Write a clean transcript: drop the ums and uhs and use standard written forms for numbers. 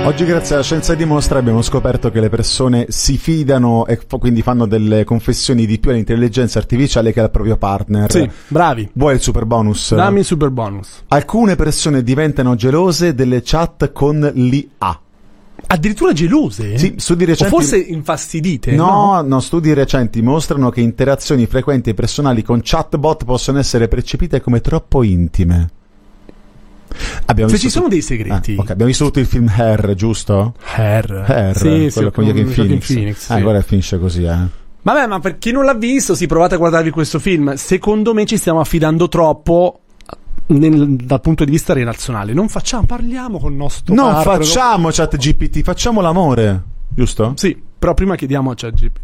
Oggi grazie alla scienza dimostra abbiamo scoperto che le persone si fidano e quindi fanno delle confessioni di più all'intelligenza artificiale che al proprio partner. Sì, bravi. Vuoi il super bonus? Dammi il super bonus. Alcune persone diventano gelose delle chat con l'IA. Addirittura gelose? Sì, studi recenti... O forse infastidite? No, studi recenti mostrano che interazioni frequenti e personali con chatbot possono essere percepite come troppo intime. Se ci sono dei segreti. Okay, abbiamo visto tutto il film Hair, giusto? Hair. Sì, quello con Joaquin Phoenix. Sì. Guarda, finisce così, Vabbè, ma per chi non l'ha visto, provate a guardarvi questo film. Secondo me ci stiamo affidando troppo dal punto di vista relazionale. Parliamo con il nostro non partner. facciamo ChatGPT, facciamo l'amore, giusto? Sì, però prima chiediamo a ChatGPT.